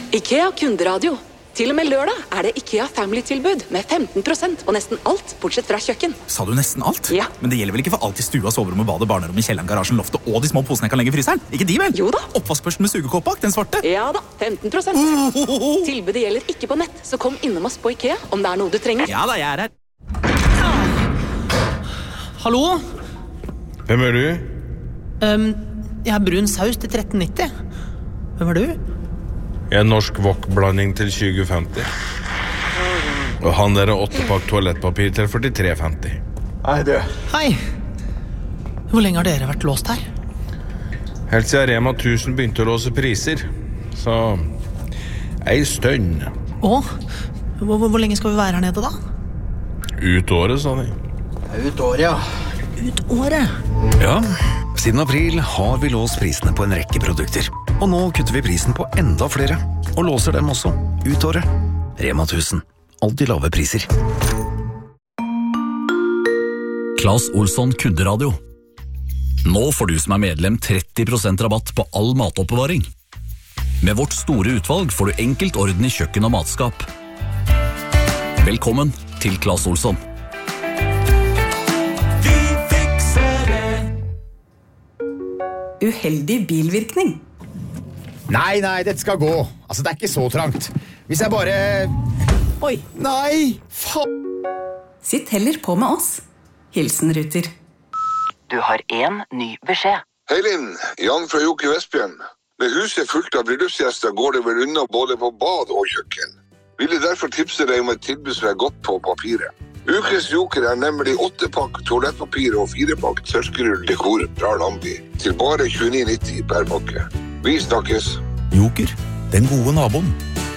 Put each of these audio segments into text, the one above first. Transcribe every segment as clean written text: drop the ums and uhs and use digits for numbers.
IKEA kunderadio. Til og med lørdag det IKEA Family-tilbud med 15% på nesten alt, bortsett fra kjøkken. Sa du nesten alt? Ja. Men det gjelder vel ikke for alt I stua, soverommet, badet, barnerommet, kjelleren, garasjen, loftet og de små posene jeg kan legge I fryseren? Ikke de vel? Jo da. Oppvaskbørsten med sugekåp bak, den svarte? Ja da, 15%. Tilbudet gjelder ikke på nett, så kom innom oss på IKEA om det noe du trenger. Ja da, jeg her. Hallo? Hvem du? Jeg brun saus til 13,90. Hvem du? Jeg norsk wok-blanding til 20,50. Og han der 8-pakk toalettpapir til 43,50. Hei, du. Hei. Hvor lenge har dere vært låst her? Helt siden Rema 1000 begynte å låse priser. Så ei stønn. Hvor lenge skal vi være her nede da? Ut året, sa de. Ut året, ja. Ut året? Ja, siden april har vi låst prisene på en rekke produkter. Og nå kutter vi prisen på enda flere, og låser dem også, ut året. Rema 1000. Alltid lave priser. Claes Olsson kunderadio. Nå får du som medlem 30% rabatt på all matoppbevaring. Med vårt store utvalg får du enkelt orden I kjøkken og matskap. Velkommen til Claes Olsson. Uheldig bilvirkning. Nei, dette skal gå. Altså, det ikke så trangt. Hvis jeg bare... Oi. Nei, faen. Sitt heller på med oss. Hilsen Ruter. Du har en ny beskjed. Hei Linn, Jan fra Joker Vestbjørn. Med huset fullt av bryllupsgjester går det vel unna både på bad og kjøkken. Ville derfor tipse deg om et tilbud som godt på papiret. Ukens Joker nemlig 8-pakk toalettpapir og 4-pakk tørkerull dekor fra Lambi til bare 29,90 per pakke. Vi snakkes. Joker, den gode naboen.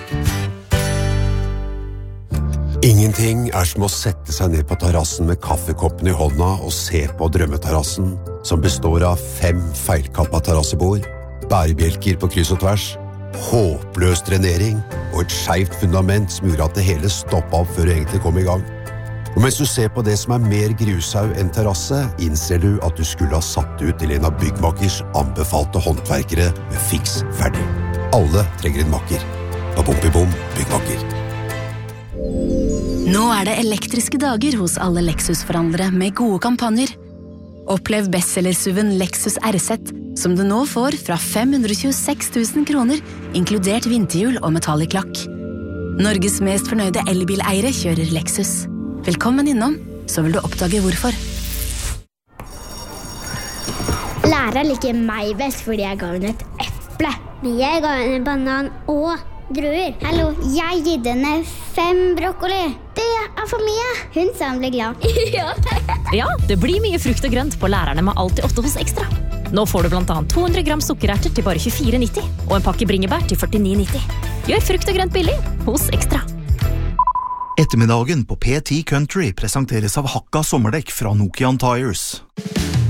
Ingenting som å sette seg ned på terrassen med kaffekoppen I hånda og se på drømmeterrassen, som består av 5 feilkappa terrassebord, bærebjelker på kryss og tvers, håpløs drenering og et skjevt fundament som gjorde at det hele stoppet opp før det egentlig kom I gang. Og mens du ser på det som mer grusau enn terrasse, innser du at du skulle ha satt ut til en av byggmakers anbefalte håndverkere med fiks ferdig. Alle trenger en makker. Bom byggmaker. Nå det elektriske dager hos alle Lexus-forhandlere med gode kampanjer. Opplev bestseller-SUV-en Lexus RZ, som du nå får fra 526 000 kroner, inkludert vinterhjul og metallic lakk. Norges mest fornøyde elbileiere kjører Lexus. Velkommen innom, så vil du oppdage hvorfor. Læreren liker meg best fordi jeg ga henne et eple. Men jeg ga henne banan og druer. Hallo, jeg gitt henne 5 brokkoli. Det for mye. Hun sa hun ble glad. Ja, det blir mye frukt og grønt på lærerne med Alltid 8 hos Ekstra. Nå får du blant annet 200 gram sukkererter til bare 24,90 og en pakke bringebær til 49,90. Gjør frukt og grønt billig hos Ekstra. Ettermiddagen på P10 Country presenteres av Hakka sommerdekk fra Nokian Tires.